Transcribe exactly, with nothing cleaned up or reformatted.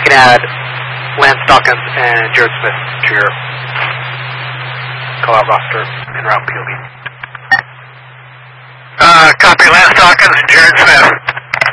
can add Lance Dawkins and Jared Smith to your call-out roster en route P O V. Uh, copy Lance Dawkins and Jared Smith.